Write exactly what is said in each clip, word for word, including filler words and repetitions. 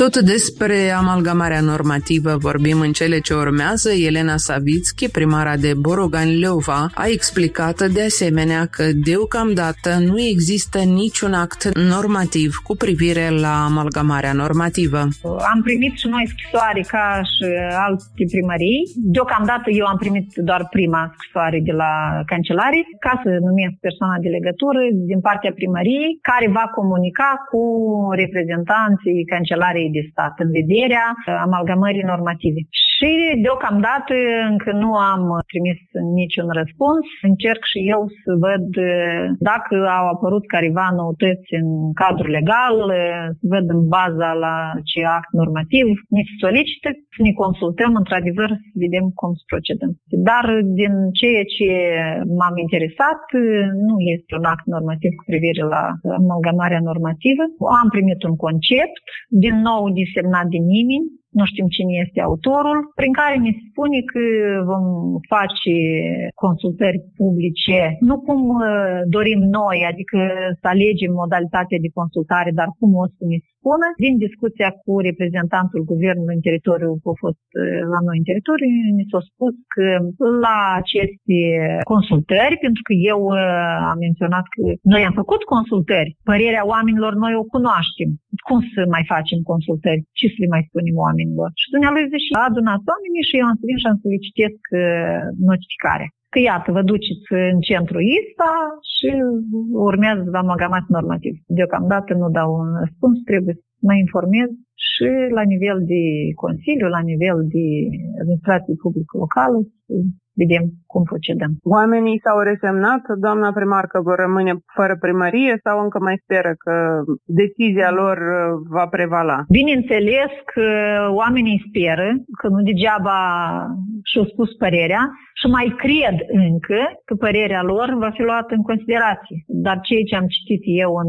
Tot despre amalgamarea normativă vorbim în cele ce urmează. Elena Savitski, primara de Borogan Leova, a explicat de asemenea că deocamdată nu există niciun act normativ cu privire la amalgamarea normativă. Am primit și noi scrisoare ca și alte primării. Deocamdată eu am primit doar prima scrisoare de la Cancelarie, ca să numesc persoana de legătură din partea primăriei, care va comunica cu reprezentanții Cancelariei de stat în vederea amalgamării normative. Și deocamdată încă nu am trimis niciun răspuns. Încerc și eu să văd dacă au apărut careva noutăți în cadrul legal, să văd în baza la ce act normativ ne solicită, să ne consultăm într-adevăr, să vedem cum să procedăm. Dar din ceea ce m-am interesat, nu este un act normativ cu privire la amalgamarea normativă. Am primit un concept, din nou desemnat de nimeni, nu știm cine este autorul, prin care ne spune că vom face consultări publice, nu cum dorim noi, adică să alegem modalitatea de consultare, dar cum o să ne spună. Din discuția cu reprezentantul guvernului în teritoriu, a fost la noi în teritoriu, ne s-a spus că la aceste consultări, pentru că eu am menționat că noi am făcut consultări, părerea oamenilor noi o cunoaștem. Cum să mai facem consultări? Ce să le mai spunem oamenilor? Și dumnealui zice, a adunat oamenii și eu am să vin și am să le citesc notificarea. Că iată, vă duceți în centrul I S T A și urmează să vă amalgamați normativ. Deocamdată nu dau un răspuns, trebuie să mă informez și la nivel de Consiliu, la nivel de administrație publică locală, să vedem cum procedăm. Oamenii s-au resemnat, doamna primar, că vor rămâne fără primărie sau încă mai speră că decizia lor va prevala? Bineînțeles că oamenii speră, că nu degeaba și-au spus părerea și mai cred încă că părerea lor va fi luată în considerație. Dar ceea ce am citit eu în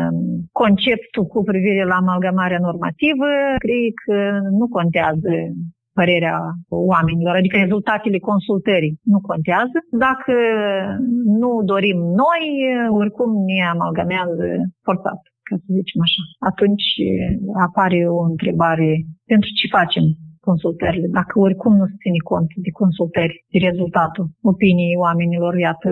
conceptul cu privire la amalgamarea normativă, cred că nu contează părerea oamenilor, adică rezultatele consultării nu contează. Dacă nu dorim noi, oricum ne amalgamează forțat, ca să zicem așa. Atunci apare o întrebare, pentru ce facem consultările? Dacă oricum nu se ține cont de consultări, de rezultatul opiniei oamenilor, iată,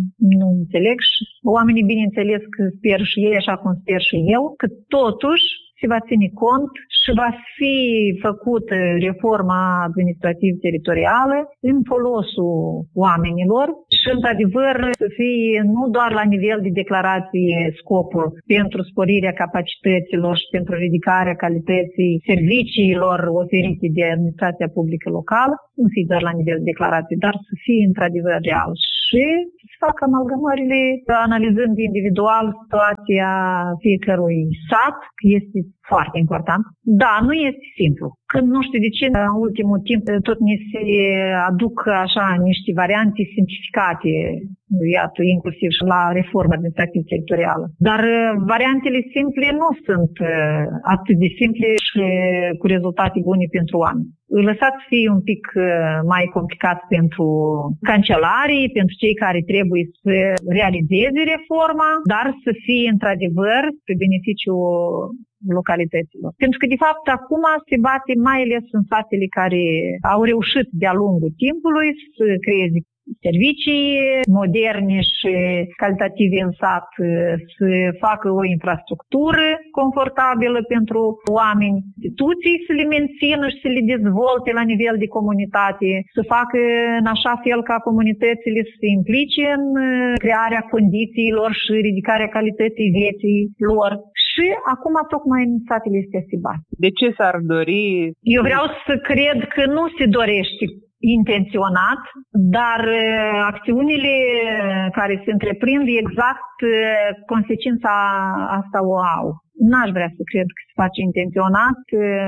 nu înțeleg. Și oamenii, bineînțeles, că sper și ei, așa cum sper și eu, că totuși se va ține cont și va fi făcută reforma administrativ-teritorială în folosul oamenilor și, într-adevăr, să fie nu doar la nivel de declarație scopul pentru sporirea capacităților și pentru ridicarea calității serviciilor oferite de administrația publică locală, nu fie doar la nivel de declarație, dar să fie într-adevăr real. Și să facă amalgamările analizând individual situația fiecărui sat, că este foarte important. Da, nu este simplu. Când nu știu de ce, în ultimul timp, tot ne se aduc așa niște variante simplificate, iată, inclusiv și la reforma administrativ-teritorială. Dar variantele simple nu sunt atât de simple și cu rezultate bune pentru oameni. Lăsați să fie un pic mai complicat pentru cancelarii, pentru cei care trebuie să realizeze reforma, dar să fie într-adevăr pe beneficiul localităților. Pentru că, de fapt, acum se bate mai ales în satele care au reușit de-a lungul timpului să creeze servicii moderne și calitative în sat, să facă o infrastructură confortabilă pentru oameni, instituții să le mențină și să le dezvolte la nivel de comunitate, să facă în așa fel ca comunitățile să se implice în crearea condițiilor și ridicarea calității vieții lor. Și acum tocmai în satele este se bate. De ce s-ar dori? Eu vreau să cred că nu se dorește intenționat, dar acțiunile care se întreprind exact consecința asta o au. N-aș vrea să cred că se face intenționat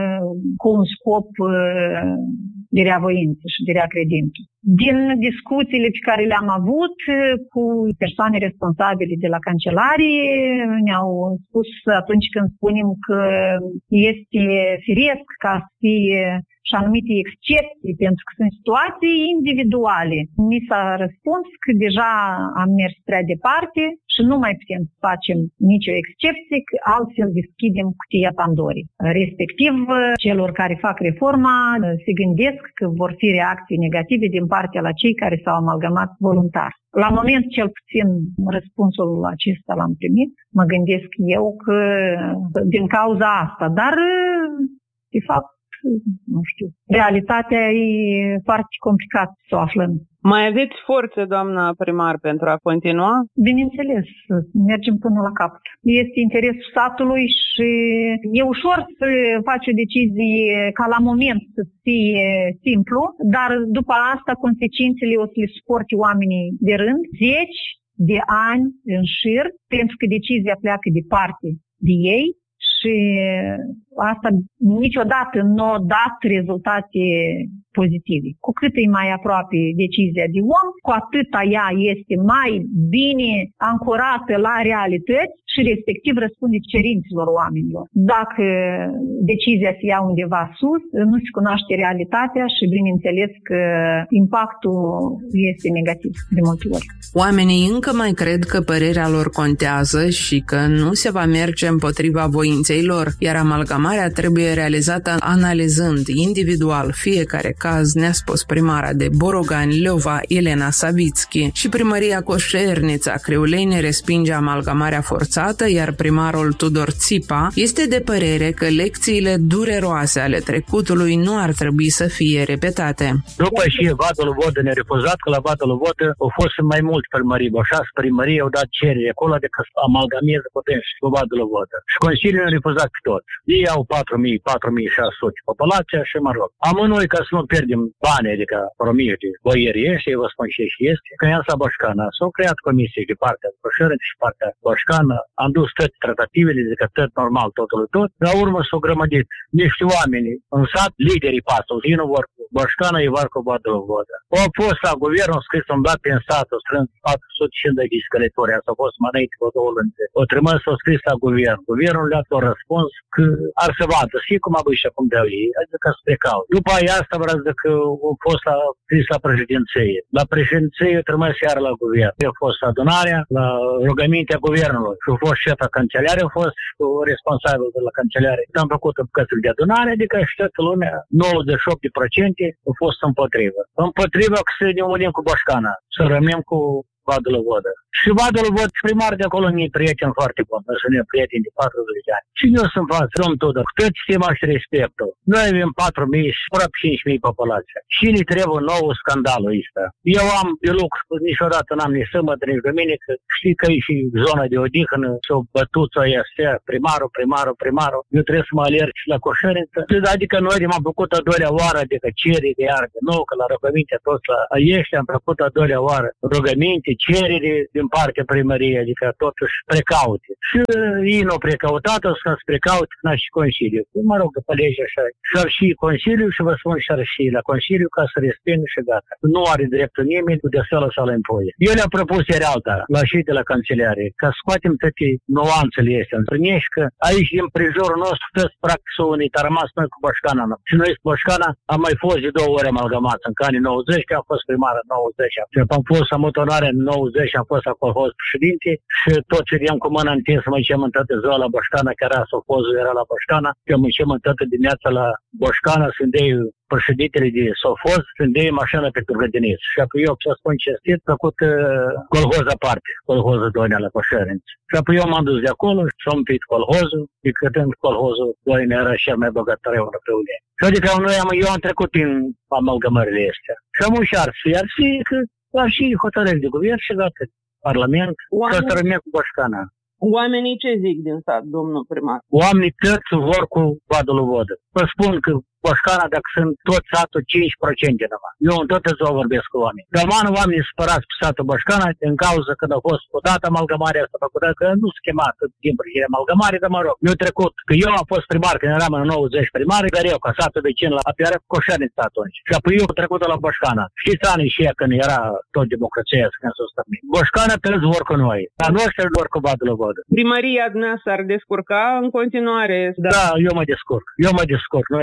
cu un scop de reavoință și de reacredință. Din discuțiile pe care le-am avut cu persoane responsabile de la Cancelarie, ne-au spus atunci când spunem că este firesc ca să fie și anumite excepții, pentru că sunt situații individuale. Mi s-a răspuns că deja am mers prea departe și și nu mai putem să facem nicio excepție, că altfel deschidem cutia Pandorii. Respectiv, celor care fac reforma se gândesc că vor fi reacții negative din partea la cei care s-au amalgamat voluntar. La moment, cel puțin, răspunsul acesta l-am primit. Mă gândesc eu că din cauza asta, dar de fapt, nu știu, realitatea e foarte complicată să o aflăm. Mai aveți forțe, doamna primar, pentru a continua? Bineînțeles, mergem până la capăt. Este interesul satului și e ușor să faci o decizie ca la moment să fie simplu, dar după asta consecințele o să le suporte oamenii de rând, zeci de ani în șir, pentru că decizia pleacă departe de ei. Și asta niciodată nu a dat rezultate pozitive. Cu cât e mai aproape decizia de om, cu atâta ea este mai bine ancorată la realități și respectiv răspunde cerințelor oamenilor. Dacă decizia se ia undeva sus, nu se cunoaște realitatea și bineînțeles că impactul este negativ de multe ori. Oamenii încă mai cred că părerea lor contează și că nu se va merge împotriva voinței lor, iar amalgamarea trebuie realizată analizând individual fiecare caz, ne-a spus primara de Borogani Leova, Elena Savitski, și primăria Coșernița Criuleni respinge amalgamarea forțată, iar primarul Tudor Țipa este de părere că lecțiile dureroase ale trecutului nu ar trebui să fie repetate. După și Vadul Vodă ne-a refuzat, că la Vadul Vodă au fost mai mulți primării, o șase primării au dat cerere acolo de că amalgameze putem și cu Vadul Vodă. Și Consiliul ne-a refuzat pe tot. Ei au patru mii, patru mii șase sute populația și mă rog. Amândoi, ca să nu pierdem bani, adică promii de boieri este, vă spun și este, că i-am sa Boșcana, s-au creat comisii de partea Coșernița și partea Boșcana, am dus toate tratativele, zic că tot normal, totul tot, la urmă s-au grămădit niște oameni în sat, liderii pasului, ei nu vor cu Boșcana, ei vor cu Vadul Vodă. Au fost la guvern, au scris un dat prin sat, au strâns patru sute cincizeci de scălători, asta a fost mai înainte cu două luni. O trimis, au scris la guvern. Guvernul le-a tot răspuns că ar să vadă, știi cum a băi și acum de ei, adică ca să precau. După aia asta vreau să zic că a fost la, scris la președinție. La președinție a trimis iar la guvern. A fost adunarea, la rugămintea guvernului. Și a fost șefa cancelare, a fost și responsabil de la cancelare. Am făcut bucățul de adunare, adică și toată lumea, nouăzeci și opt la sută a fost împotrivă. Împotrivă că să ne unim cu Boșcana, să rămânem cu Vadul Vodă. Și Vadul Vodă, primar de acolo, ne-i prieten foarte bun. Noi suntem prieteni de patruzeci de ani. Și eu sunt față, Rom Tudor, cu tot stima și respectul. Noi avem patru mii și aproape cinci mii populație. Și ne trebuie nou scandalul ăsta. Eu am de lucru, niciodată n-am nici sâmbătă, nici duminică. Știi că e și zona de odihnă, s-o bătut, s-o iastea, primarul, primarul, primarul. Eu trebuie să mă alerg și la Coșerniță. Adică noi am făcut a doilea oară, adică ceri de iar de nou, că la rugăminte toți la Aiești am făcut a doilea oară rugăminte, cerere din partea primăriei, adică totuși precaute. Și ei nu au precautat, o să se precaute până și Consiliul. Mă rog, după lege așa. Și-ar și Consiliul și vă spun și-ar și la Consiliu ca să respingă și gata. Nu are dreptul nimeni cu deseală să-l impoie. Eu le-am propus ieri alta, la și de la cancelare, ca să scoatem toate nuanțele astea. Întâlnești că aici, din prijorul nostru, toți practic s-au unit, a rămas noi cu Boșcana. Și noi cu Boșcana am mai fost de două ori amalgamați. În anii nouăzeci, că am fost primară în nouăzeci. Și am fost la motonare în nouăzeci, am fost acolo, fost președinte și tot ce vedeam cu mâna întins, mă încem în toată ziua la Boșcana, că era sofozul, era la Boșcana, eu mă încem în toată dimineața la Boșcana, sunt ei președintele de sofoz, sunt ei mașină pe Turgădiniț. Și apoi eu, să spun cinstit, făcut uh, colhoz aparte, colhozul Doinea la Coșerniță. Și apoi eu m-am dus de acolo și am împit colhozul, de câtând colhozul Doinea era cel mai bogat tăreu la Criuleni. Și adică noi am, eu am trecut în amalgamările astea. Și am ușat și iar și că ar și hotărâri de guvern și gata. Parlament, Oameni... să rămâne cu Boșcana. Oamenii ce zic din sat, domnul primar? Oamenii toți vor cu Vadul Vodă. Vă spun că Boșcana, dacă sunt tot satul cinci la sută numai. Eu în toată ziua vorbesc cu oameni. Dar mană oamenii supărați pe satul Boșcana în cauza când a fost odată amalgamarea asta făcută, că nu se chema tot timpul de amalgamare, dar mă rog, mi-a trecut. Că eu am fost primar când eram în nouăzeci primar, dar eu ca satul vecin la apia era Coșernița atunci. Și apoi eu am trecut la Boșcana. Știți anii și ea când era tot democrația când s-a stăpânit. Boșcana toți vor cu noi. Dar noi ăștia vor cu Vadul Vodă. Primăria dumneavoastră ar descurca în continuare? Da, da, eu mă descurc. Eu mă descurc. Noi practic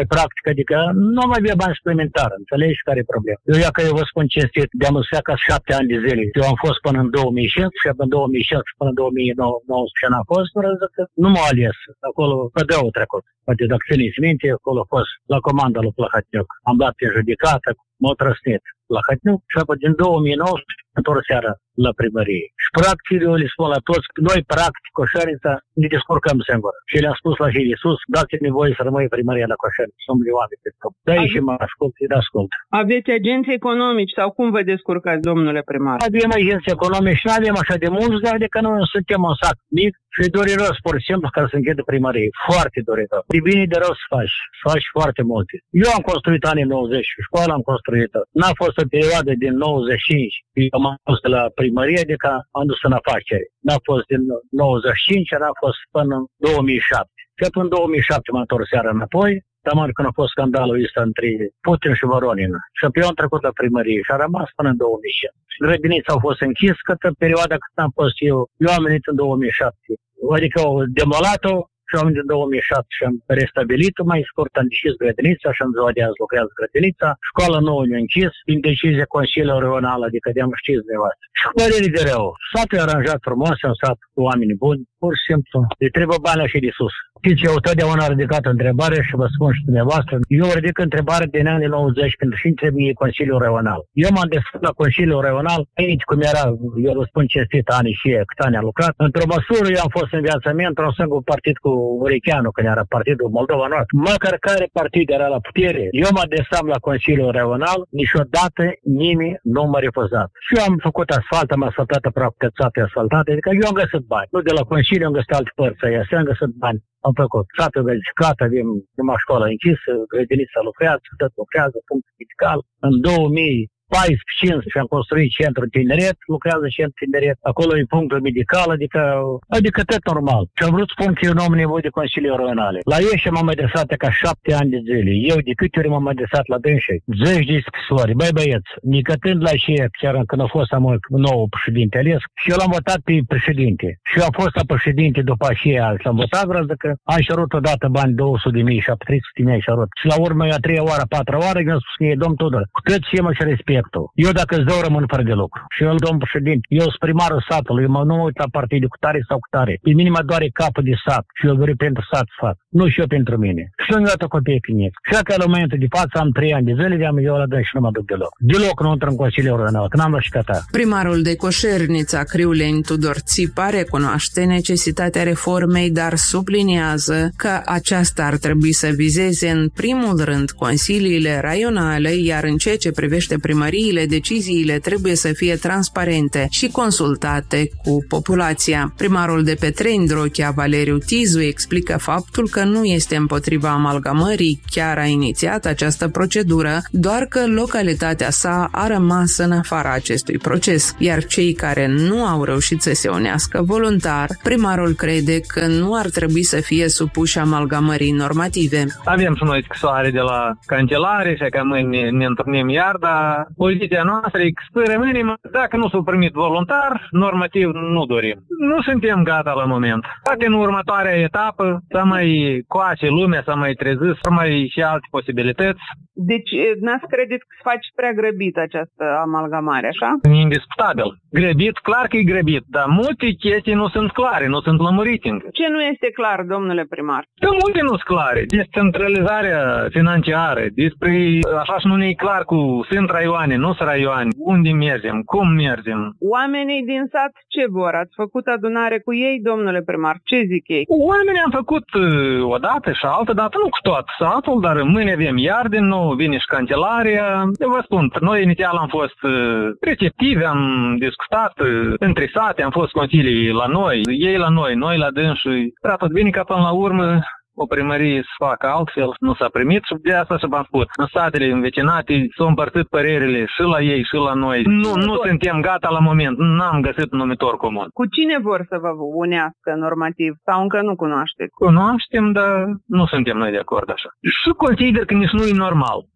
adică nu mai avea bani suplimentar, înțelegi care e problema. Eu, ia că eu vă spun cinstit, de-am ca șapte ani de zile. Eu am fost până în două mii șase și în două mii șase până în două mii nouăsprezece n-am fost, că nu m-au ales. Acolo, pe două trecut. Poate dacă țineți minte, acolo a fost la comanda lui Plahotniuc. Am dat pe judecată, m-au trăsnit Plahotniuc și apoi din două mii nouăsprezece întors seara la primărie. Și practic eu le spun la toți, noi practic Coșărița ne descurcăm singuri. Și le-am spus la cei de sus, dați-mi voie să rămâi primăria la Coșărița, să nu-mi oameni pe top. Da, și mă ascult, îi ascult. Aveți agenți economici sau cum vă descurcați, domnule primar? Avem agenți economici și nu avem așa de mulți, dar de că noi suntem un sac mic și e doriros, pur și simplu, care să închidă primărie. Foarte doriros. De bine de rău să faci. Să faci foarte multe. Eu am construit anii nouăzeci și școala am construit-o. N-a fost o perioadă din nouăzeci și cinci. Eu m-am dus la primărie, adică am dus în afaceri. N-a fost din nouăzeci și cinci, n-a fost până în două mii șapte. Și până în două mii șapte m-am întors seara înapoi. Tamar când a fost scandalul ăsta între Putin și Voronin. Și eu am trecut la primărie și a rămas până în două mii șapte. Grădinița au fost închis, câtă perioada cât am fost eu. Eu am venit în două mii șapte. Adică au demolat-o și am venit în două mii șapte și am restabilit-o. Mai scurt am deschis grădinița și în ziua de azi lucrează grădinița. Școala nouă ne-a închis din decizia Consiliului Regional, adică de-am știți dumneavoastră. Și cu părere de rău. Satul e aranjat frumos, un sat cu oameni buni, pur și simplu. Le trebuie banii și de sus. Știți, eu totdeauna am ridicat întrebare și vă spun și dumneavoastră, eu ridic întrebare din anii nouăzeci pentru și trebuie Consiliul Regional. Eu m-am desfăcut la Consiliul Regional, aici cum era, eu vă spun cinstit, anii și cât ani am lucrat. Într-o măsură eu am fost în viața mea într-un singur partid cu Urecheanu, când era partidul Moldova Nord. Măcar care partid era la putere, eu mă adresam la Consiliul Regional, niciodată nimeni nu m-a refuzat. Și eu am făcut asfalt, am asfaltat aproape toate asfaltate, adică eu am găsit bani. Nu de la Consiliu am găsit alte părți, am găsit bani. Am făcut. Satul verificat, avem numai școala închisă, grădinița lucrează, tot lucrează, punct medical. În două mii paisprezece și am construit centrul tineret, lucrează centrul tineret, acolo e punctul medical, adică, adică tot normal. Și am vrut să spun că eu nu am nevoie de Consiliul Regionale. La ei și m-am adresat ca șapte ani de zile. Eu de câte ori m-am adresat la dânsii? Zeci de scrisori. Băi băieți, nicătând la și chiar când a fost amul nou președinte ales, și eu l-am votat pe președinte. Și eu am fost la președinte după aceea, și l-am votat, vreau că am cerut odată bani două sute de mii și trei sute de mii și cerut. Și la urmă, a treia oară, a patra oară, eu am spus că e domn Tudor, cu cât și mă și respect. Eu dacă îți dau rămân fără de lucru. Și eu, domn președinte, eu sunt primarul satului, eu mă nu uit la partide cu tare sau cu tare. Pe mine mă doare capul de sat și eu vreau pentru sat să fac. Nu și eu pentru mine. Și nu-mi dată copii pe mine. Și că la momentul de față am trei ani de zile, de-am eu la dâns și nu mă duc deloc. Deloc nu intră în Consiliul Regional, că n-am la și căta. Primarul de Coșernița, Criuleni Tudor Țipa, recunoaște necesitatea reformei, dar subliniază că aceasta ar trebui să vizeze în primul rând consiliile raionale, iar în ceea ce privește primăriile, deciziile trebuie să fie transparente și consultate cu populația. Primarul de Petreni, Drochea Valeriu Tizu, explică faptul că nu este împotriva amalgamării, chiar a inițiat această procedură, doar că localitatea sa a rămas în afara acestui proces, iar cei care nu au reușit să se unească voluntar, primarul crede că nu ar trebui să fie supuși amalgamării normative. Avem și noi scrisoare de la cancelare și că mâine ne întâlnim iar, dar poziția noastră e că să rămânem, dacă nu s-au primit voluntar, normativ nu dorim. Nu suntem gata la moment. Poate în următoarea etapă să mai coace lumea, să mai trezesc, să mai și alte posibilități. Deci n-ați credeți că se face prea grăbit această amalgamare, așa? Indiscutabil. Grăbit, clar că e grăbit, dar multe chestii nu sunt clare, nu sunt lămurite încă. Ce nu este clar, domnule primar? Că multe nu sunt clare. Descentralizarea financiară, despre așa și nu e clar cu sunt raioane, nu sunt raioane, unde mergem, cum mergem. Oamenii din sat ce vor? Ați făcut adunare cu ei, domnule primar? Ce zic ei? Oamenii am făcut uh, o dată și altă dată, nu cu tot satul, dar mâine avem iar din nou, vine și cancelarea. Eu vă spun, noi inițial am fost uh, receptivi, am discutat uh, între sate, am fost consilii la noi, ei la noi, noi la dânsii. Dar tot bine ca până la urmă o primărie să facă altfel, nu s-a primit și de asta și v-am spus. În statele învecinate s-au împărțit părerile și la ei și la noi. Nu, nu suntem gata la moment, n-am găsit un numitor comun. Cu cine vor să vă unească normativ sau încă nu cunoașteți? Cunoaștem, dar nu suntem noi de acord așa. Și consider că nici nu e normal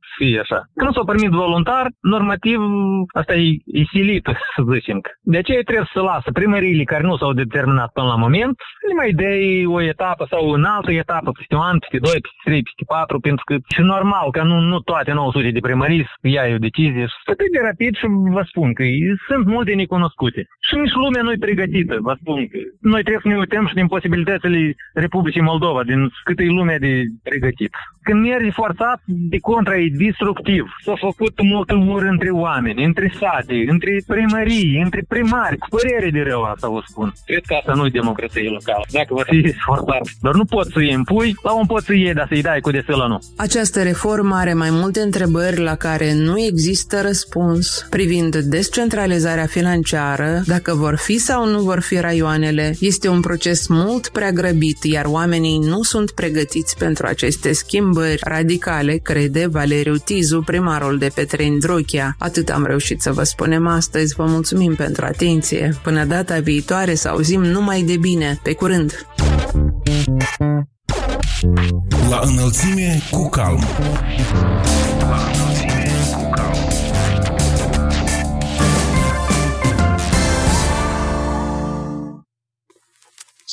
să fie așa. Că nu s-au permit voluntar, normativ, asta e, e silit, să zicem. De aceea trebuie să lasă primăriile care nu s-au determinat până la moment, le mai dai o etapă sau în altă etapă, peste un an, peste doi, peste trei, peste patru, pentru că și normal că nu, nu toate nouă sute de primării să ia o decizie și atât de rapid și vă spun că sunt multe necunoscute. Și nici lumea nu e pregătită, vă spun că noi trebuie să ne uităm și din posibilitățile Republicii Moldova, din câtă e lumea de pregătit. Când mergi forțat, de contra e destructiv. S-a făcut multe ori între oameni, între sate, între primării, între primari, cu părere de rău asta vă spun. Cred că asta nu e democrație locală, dacă va fi forțat. Dar nu poți să-i impui, la un poți să iei, dar să-i dai cu desălă nu. Această reformă are mai multe întrebări la care nu există răspuns privind descentralizarea financiară, dacă vor fi sau nu vor fi raioanele. Este un proces mult prea grăbit, iar oamenii nu sunt pregătiți pentru aceste schimbări radicale, crede Valeriu Tizu, primarul de Petreni Drochia. Atât am reușit să vă spunem astăzi. Vă mulțumim pentru atenție. Până data viitoare să auzim numai de bine. Pe curând! La înălțime cu calm. La